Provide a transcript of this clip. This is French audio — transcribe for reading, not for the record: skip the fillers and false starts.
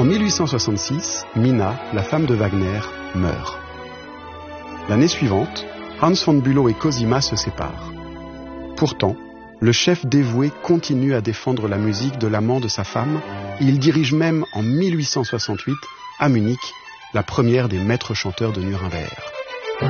En 1866, Minna, la femme de Wagner, meurt. L'année suivante, Hans von Bülow et Cosima se séparent. Pourtant, le chef dévoué continue à défendre la musique de l'amant de sa femme et il dirige même en 1868, à Munich, la première des maîtres chanteurs de Nuremberg.